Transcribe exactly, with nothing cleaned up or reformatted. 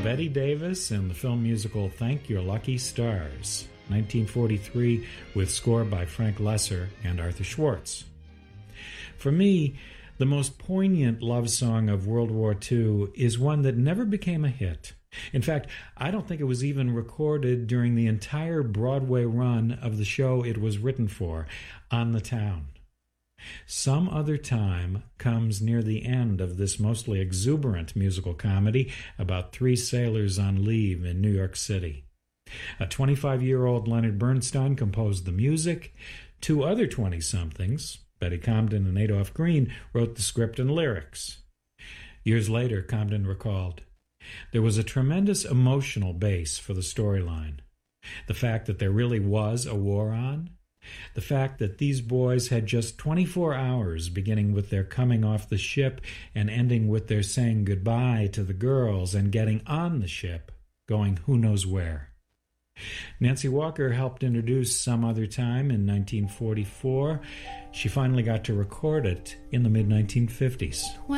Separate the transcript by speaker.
Speaker 1: Bette Davis in the film musical Thank Your Lucky Stars, nineteen forty-three, with score by Frank Lesser and Arthur Schwartz. For me, the most poignant love song of World War Two is one that never became a hit. In fact, I don't think it was even recorded during the entire Broadway run of the show it was written for, On the Town. Some Other Time comes near the end of this mostly exuberant musical comedy about three sailors on leave in New York City. A twenty-five-year-old Leonard Bernstein composed the music. Two other twenty-somethings, Betty Comden and Adolph Green, wrote the script and lyrics. Years later, Comden recalled, "There was a tremendous emotional base for the storyline. The fact that there really was a war on, the fact that these boys had just twenty-four hours, beginning with their coming off the ship and ending with their saying goodbye to the girls and getting on the ship, going who knows where." Nancy Walker helped introduce Some Other Time in nineteen forty-four. She finally got to record it in the mid nineteen fifties.